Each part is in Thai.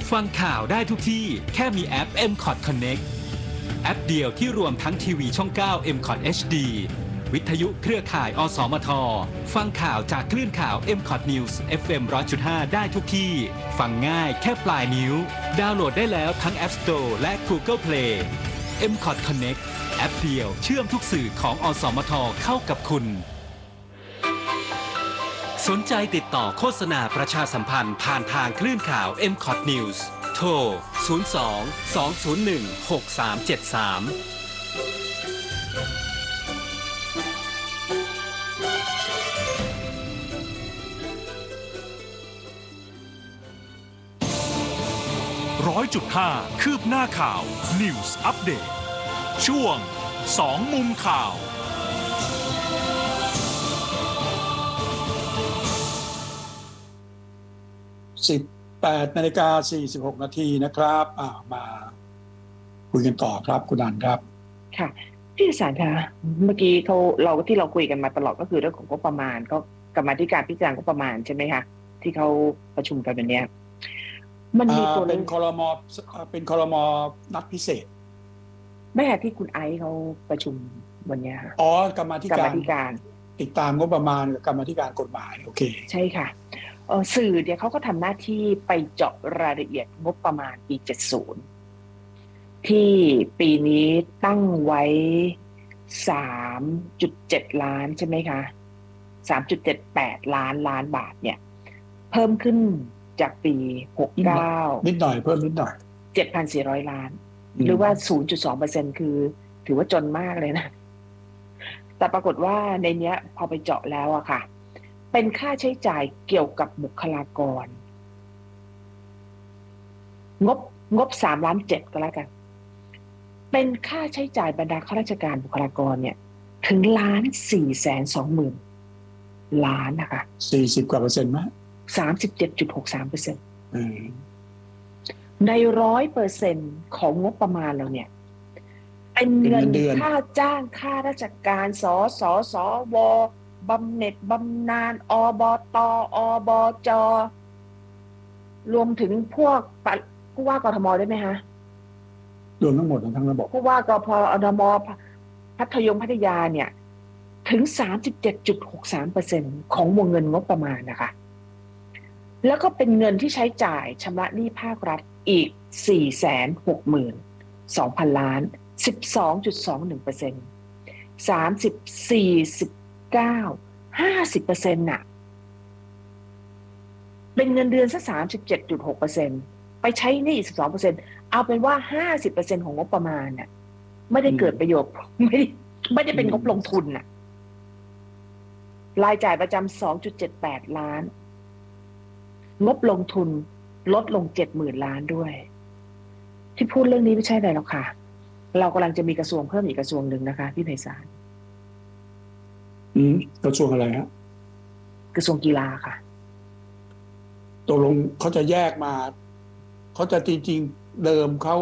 ฟังข่าวได้ทุกที่แค่มีแอป MCOT Connect แอปเดียวที่รวมทั้งทีวีช่อง 9 MCOT HD วิทยุเครือข่ายอสมทฟังข่าวจากคลื่นข่าว MCOT News FM 100.5 ได้ทุกที่ฟังง่ายแค่ปลายนิ้วดาวน์โหลดได้แล้วทั้ง App Store และ Google Play MCOT Connect แอปเดียวเชื่อมทุกสื่อของอสมทเข้ากับคุณสนใจติดต่อโฆษณาประชาสัมพันธ์ผ่านทางคลื่นข่าว MCOT News โทร 02-201-6373 100.5 คืบหน้าข่าว News Update ช่วง2มุมข่าว 18:46 นาทีนะครับมาคุยกันต่อครับคุณอันครับค่ะพี่สารคะเมื่อกี้ที่เราคุยกันมาตลอดก็คือเรื่องของงบประมาณก็กรรมาธิการพิจารณางบประมาณใช่ไหมคะที่เขาประชุมกันวันนี้มันมีตัวเป็นครม.นัดพิเศษไม่ค่ะที่คุณไอซ์เขาประชุมวันนี้ค่ะกรรมาธิการติดตามงบประมาณกับกรรมาธิการกฎหมายโอเคใช่ค่ะสื่อเนี่ยเขาก็ทำหน้าที่ไปเจาะรายละเอียดงบประมาณปี70ที่ปีนี้ตั้งไว้ 3.7 ล้านใช่ไหมคะ 3.78 ล้านบาทเนี่ยเพิ่มขึ้นจากปี69 นิดหน่อยเพิ่มนิดหน่อย 7,400 ล้านหรือว่า 0.2% คือถือว่าจนมากเลยนะแต่ปรากฏว่าในเนี้ยพอไปเจาะแล้วอะค่ะเป็นค่าใช้จ่ายเกี่ยวกับบุคลากรงบ3.7 ล้านก็แล้วกันเป็นค่าใช้จ่ายบรรดาข้าราชการบุคลากรเนี่ยถึง1,420,000 ล้านนะคะ 40 กว่าเปอร์เซ็นต์มั้ย 37.63% ใน 100% ของงบประมาณเราเนี่ยเป็นเงินค่าจ้างค่าราชการสสสวบำเหน็จบำนาญอบตอบจรวมถึงพวกผู้ว่ากทมได้ไหมคะรวมทั้งหมดทั้งระบบผู้ว่ากพอดมพัทยาเนี่ยถึง 37.63% ของวงเงินงบประมาณนะคะแล้วก็เป็นเงินที่ใช้จ่ายชำระหนี้ภาครัฐอีก 462,000 ล้าน 12.21% 50% น่ะเป็นเงินเดือนซะ 37.6% ไปใช้หนี้อีก 12% เอาเป็นว่า 50% ของงบประมาณน่ะไม่ได้เกิดประโยชน์ไม่ได้เป็นงบลงทุนน่ะรายจ่ายประจำ 2.78 ล้านงบลงทุนลดลง 70,000 ล้านด้วยที่พูดเรื่องนี้ไม่ใช่อะไรหรอกค่ะเรากำลังจะมีกระทรวงเพิ่มอีกกระทรวงหนึ่งนะคะพี่ไพศาลกระทรวงอะไรฮะกระทรวงกีฬาค่ะตกลงเขาจะแยกมาเขาจะจริงๆเดิมเขา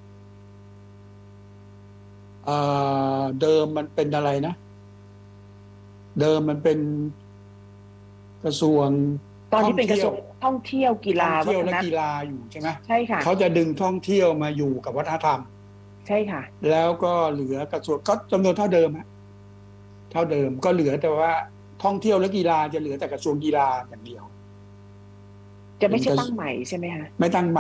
เดิมมันเป็นอะไรนะเดิมมันเป็นกระทรวงตอนนี้เป็นกระทรวงท่องเที่ยวกีฬาวัฒนธรรมและกีฬาอยู่ใช่ไหมใช่ค่ะเขาจะดึงท่องเที่ยวมาอยู่กับวัฒนธรรมใช่ค่ะแล้วก็เหลือกระทรวงก็จำนวนเท่าเดิมเท่าเดิมก็เหลือแต่ว่าท่องเที่ยวและกีฬาจะเหลือแต่กระทรวงกีฬาอย่างเดียวจะไม่ใช่ตั้งใหม่ใช่ไหมคะไม่ตั้ง